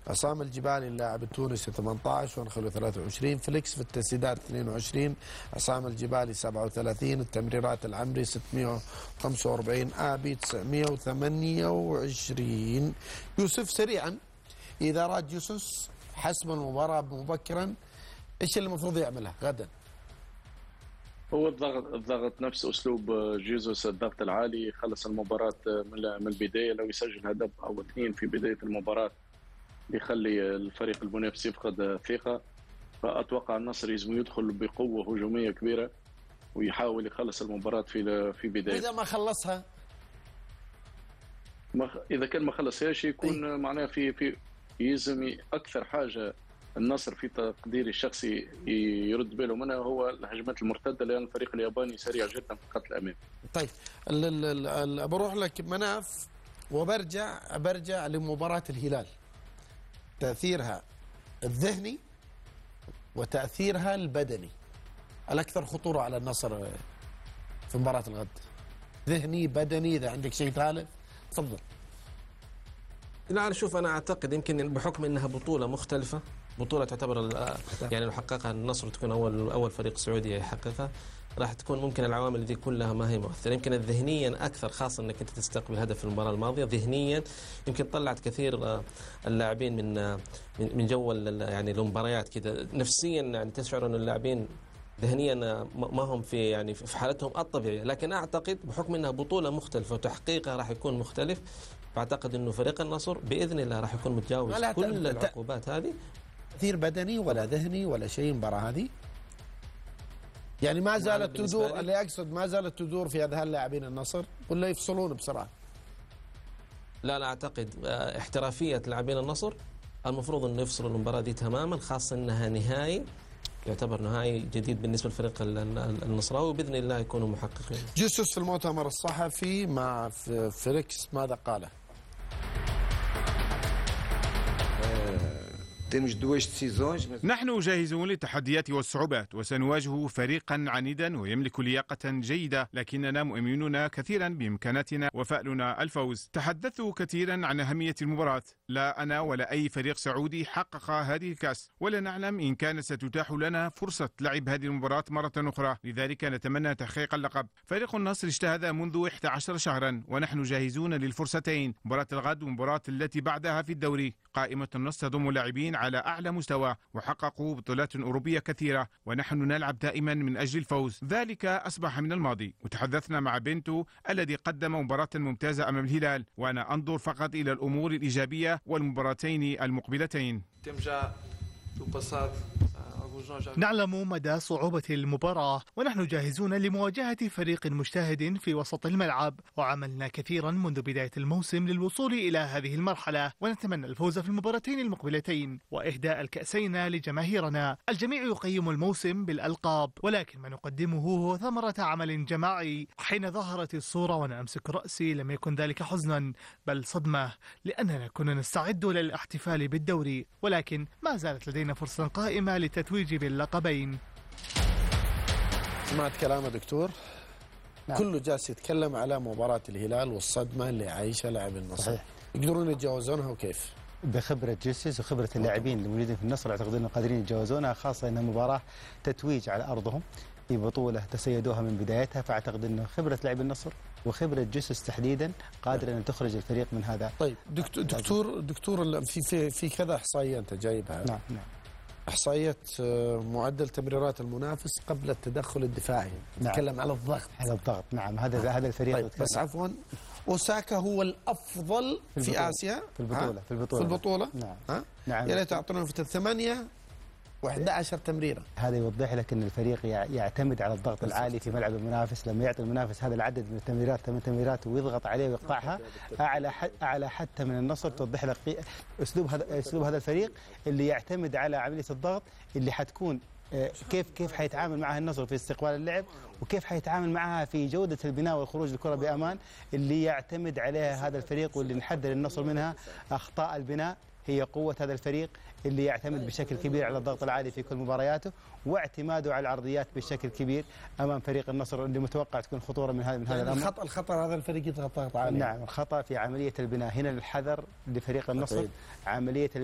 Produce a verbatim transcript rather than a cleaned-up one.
عصام الجبالي اللاعب التونسي ثمانية عشر ونخلو ثلاثة وعشرين. فليكس في التسديدات اثنين وعشرين. عصام الجبالي سبعة وثلاثين. التمريرات العمري ستمائة وخمسة وأربعين. آبي تسعمائة وثمانية وعشرين. يوسف سريعا، إذا أراد جيسوس حسم المباراة مبكرا إيش اللي المفروض يعمله غدا؟ هو الضغط الضغط نفس اسلوب جيزوس، الضغط العالي، يخلص المباراه من البدايه. لو يسجل هدف او اثنين في بدايه المباراه يخلي الفريق المنافس يفقد ثقه. فاتوقع النصر يلزم يدخل بقوه هجوميه كبيره ويحاول يخلص المباراه في في بدايه. اذا ما خلصها، اذا كان ما خلصهاش يكون إيه؟ معناه في في يلزم اكثر حاجه النصر في تقديري الشخصي يرد باله منها هو الهجمات المرتده، لان الفريق الياباني سريع جدا في خط الامام. طيب بروح لك مناف وبرجع برجع لمباراه الهلال، تاثيرها الذهني وتاثيرها البدني الاكثر خطوره على النصر في مباراه الغد. ذهني بدني، اذا عندك شيء ثالث تفضل. لا شوف، انا اعتقد يمكن بحكم انها بطوله مختلفه، بطوله تعتبر يعني لو حققها النصر تكون اول اول فريق سعودي يحققها، راح تكون ممكن العوامل دي كلها ما هي مؤثره. يمكن ذهنيا اكثر، خاصه انك انت تستقبل هدف في المباراه الماضيه، ذهنيا يمكن طلعت كثير اللاعبين من من جو يعني المباريات كذا. نفسيا يعني تشعر ان اللاعبين ذهنيا ما هم في يعني في حالتهم الطبيعيه، لكن اعتقد بحكم انها بطوله مختلفه وتحقيقها راح يكون مختلف، فاعتقد انه فريق النصر باذن الله راح يكون متجاوز كل العقوبات هذه. تأثير بدني ولا ذهني ولا شيء المباراه هذه؟ يعني ما زالت تدور، اللي اقصد ما زالت تدور في اذهان لاعبين النصر ولا يفصلون بسرعه؟ لا لا اعتقد احترافيه لاعبين النصر المفروض انه يفصلوا المباراه دي تماما، خاصه انها نهائي، يعتبر نهائي جديد بالنسبه للفريق النصراوي، وباذن الله يكونوا محققين. جيسوس في المؤتمر الصحفي مع فليكس ماذا قال؟ نحن جاهزون للتحديات والصعوبات، وسنواجه فريقا عنيدا ويملك لياقة جيدة، لكننا مؤمنون كثيرا بإمكاناتنا وفألنا الفوز. تحدثوا كثيرا عن أهمية المباراة، لا أنا ولا أي فريق سعودي حقق هذه الكأس، ولا نعلم إن كانت ستتاح لنا فرصة لعب هذه المباراة مرة أخرى، لذلك نتمنى تحقيق اللقب. فريق النصر اجتهد منذ إحدى عشرة شهرا ونحن جاهزون للفرصتين، مباراة الغد والمباراة التي بعدها في الدوري. قائمة النصر تضم لاعبين على أعلى مستوى وحققوا بطولات أوروبية كثيرة، ونحن نلعب دائما من أجل الفوز، ذلك أصبح من الماضي. وتحدثنا مع بنتو الذي قدم مباراة ممتازة أمام الهلال، وأنا أنظر فقط إلى الأمور الإيجابية والمباراتين المقبلتين. نعلم مدى صعوبة المباراة ونحن جاهزون لمواجهة فريق مجتهد في وسط الملعب، وعملنا كثيرا منذ بداية الموسم للوصول إلى هذه المرحلة، ونتمنى الفوز في المباراتين المقبلتين وإهداء الكأسين لجماهيرنا. الجميع يقيم الموسم بالألقاب، ولكن ما نقدمه هو ثمرة عمل جماعي. حين ظهرت الصورة وأنا أمسك رأسي لم يكن ذلك حزنا بل صدمة، لأننا كنا نستعد للاحتفال بالدوري، ولكن ما زالت لدينا فرصة قائمة للتتويج باللقبين. سمعت كلام دكتور؟ نعم. كله جالس يتكلم على مباراة الهلال والصدمة اللي عايشها لاعب النصر. صحيح. يقدرون يتجاوزونها وكيف؟ بخبرة جيسوس وخبرة اللاعبين الموجودين في النصر اعتقد انهم قادرين يتجاوزونها، خاصة انها مباراة تتويج على ارضهم في بطولة تسيدوها من بدايتها، فاعتقد انه خبرة لاعب النصر وخبرة جيسوس تحديدا قادرة ان تخرج الفريق من هذا. طيب دكتور دكتور دكتور في في في كذا احصائية انت جايبها. نعم نعم. احصائيه معدل تمريرات المنافس قبل التدخل الدفاعي. نعم. نتكلم على الضغط. على الضغط نعم. هذا نعم. هذا الفريق. طيب بس عفوا، اوساكا هو الافضل في, في اسيا في البطوله في البطوله في البطوله. نعم ها؟ نعم. يا ريت تعطونا في ثمانية وإحدى عشرة تمريره. هذا يوضح لك ان الفريق يعتمد على الضغط العالي في ملعب المنافس، لما يعطي المنافس هذا العدد من التمريرات ثمان تمريرات ويضغط عليه ويقطعها اعلى اعلى حتى من النصر، توضح لك اسلوب هذا اسلوب هذا الفريق اللي يعتمد على عمليه الضغط اللي حتكون كيف كيف حيتعامل معها النصر في استقبال اللعب، وكيف حيتعامل معها في جودة البناء والخروج للكرة بأمان، اللي يعتمد عليها هذا الفريق واللي نحذر النصر منها أخطاء البناء. هي قوة هذا الفريق اللي يعتمد بشكل كبير على الضغط العالي في كل مبارياته، واعتماده على العرضيات بشكل كبير امام فريق النصر اللي متوقع تكون خطوره من هذا من هذا الامر. الخطا الخطر هذا الفريق يضغط ضغط عالي. نعم الخطا في عمليه البناء، هنا الحذر لفريق النصر. عمليه